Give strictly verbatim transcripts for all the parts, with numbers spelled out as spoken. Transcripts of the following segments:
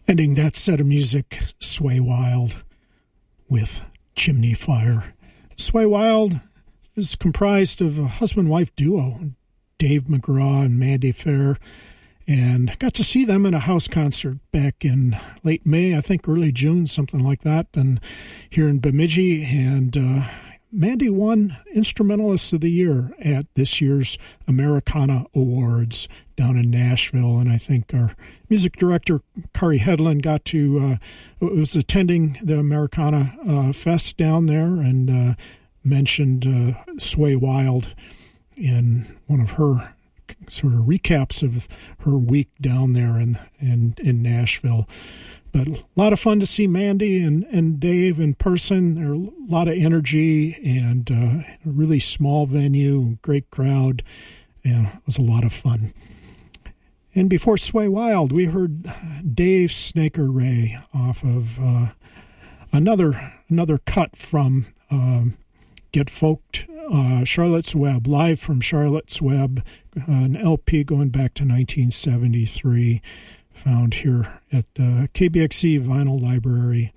Ending that set of music, Sway Wild with Chimney Fire. Sway Wild is comprised of a husband-wife duo, Dave McGraw and Mandy Fair, and got to see them in a house concert back in late May, I think early June, something like that, and here in Bemidji, and uh, Mandy won Instrumentalist of the Year at this year's Americana Awards down in Nashville, and I think our music director, Kari Hedlund, got to, uh, was attending the Americana uh, Fest down there and uh, mentioned uh, Sway Wild in one of her sort of recaps of her week down there in, in, in Nashville. But a lot of fun to see Mandy and, and Dave in person. There are a lot of energy and uh, a really small venue, great crowd, and it was a lot of fun. And before Sway Wild, we heard Dave Snaker Ray off of uh, another another cut from um, Get Folked, uh, Charlotte's Web, live from Charlotte's Web, uh, an L P going back to nineteen seventy-three. Found here at uh, K B X C Vinyl Library.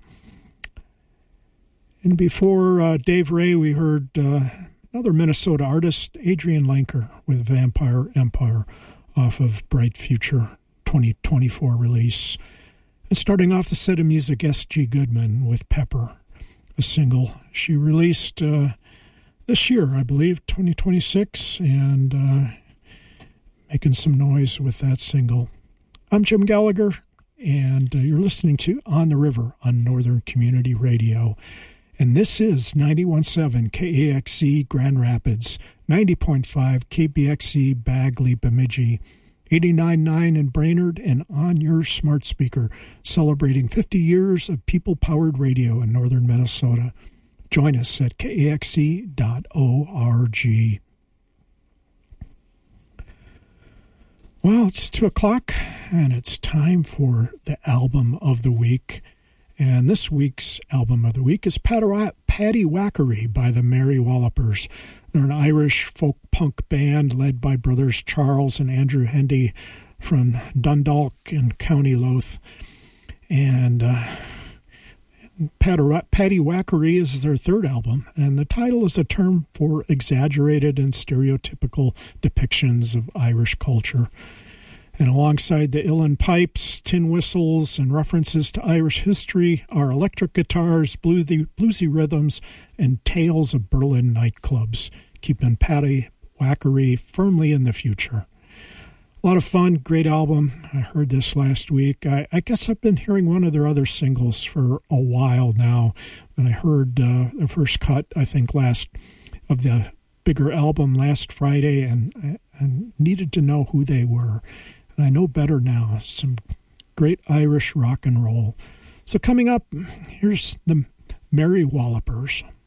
And before uh, Dave Ray, we heard uh, another Minnesota artist, Adrian Lenker, with Vampire Empire off of Bright Future twenty twenty-four release. And starting off the set of music, S G Goodman with Pepper, a single she released uh, this year, I believe, twenty twenty-six, and uh, making some noise with that single. I'm Jim Gallagher, and uh, you're listening to On the River on Northern Community Radio. And this is ninety-one point seven K A X C Grand Rapids, ninety point five K B X C Bagley Bemidji, eighty-nine point nine in Brainerd, and on your smart speaker, celebrating fifty years of people-powered radio in northern Minnesota. Join us at K A X C dot org. Well, it's two o'clock, and it's time for the album of the week. And this week's album of the week is Paddy Wackery by the Mary Wallopers. They're an Irish folk punk band led by brothers Charles and Andrew Hendy from Dundalk in County Louth. And uh, Paddy Wackery is their third album, and the title is a term for exaggerated and stereotypical depictions of Irish culture. And alongside the uilleann pipes, tin whistles, and references to Irish history are electric guitars, bluesy, bluesy rhythms, and tales of Berlin nightclubs, keeping Paddy Wackery firmly in the future. A lot of fun, great album. I heard this last week. I, I guess I've been hearing one of their other singles for a while now. And I heard uh, the first cut, I think, last of the bigger album last Friday, and I needed to know who they were. And I know better now. Some great Irish rock and roll. So coming up, here's the Mary Wallopers.